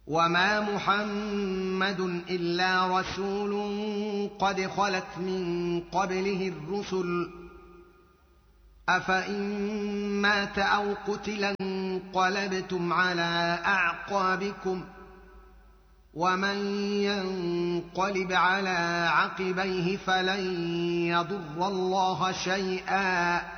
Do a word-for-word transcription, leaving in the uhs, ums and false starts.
وما محمد إلا رسول قد خلت من قبله الرسل أفإن مات أو قتل انقلبتم على أعقابكم ومن ينقلب على عقبيه فلن يضر الله شيئا